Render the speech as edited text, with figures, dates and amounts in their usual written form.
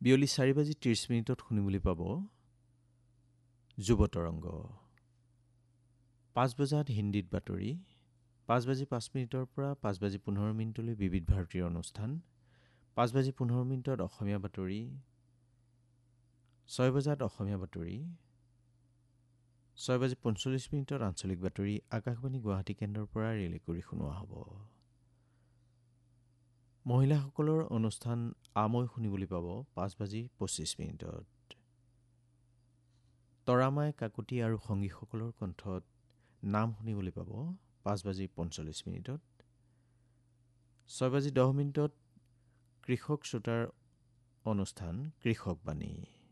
বিয়লি 4:30 শুনিবলৈ পাব যুৱতৰংগ। 5 বজাত হিন্দীত বাতৰি, 5:05 পৰা 5:15 বিবিধ ভাৰতীৰ অনুষ্ঠান, 5:15 অসমীয়া বাতৰি, 6 বজাত অসমীয়া বাতৰি, 6:45 আঞ্চলিক বাতৰি আকাশবাণী গুৱাহাটী কেন্দ্ৰৰ পৰা ৰিলে কৰি শুনোৱা হ'ব। মহিলাসকলৰ অনুষ্ঠান আমৈ শুনিবলৈ পাব 5:25। তৰামাই কাকতি আৰু সংগীসকলৰ কণ্ঠত নাম শুনিবলৈ পাব 5:45। 6:10 কৃষক শ্ৰোতাৰ অনুষ্ঠান কৃষকবাণী।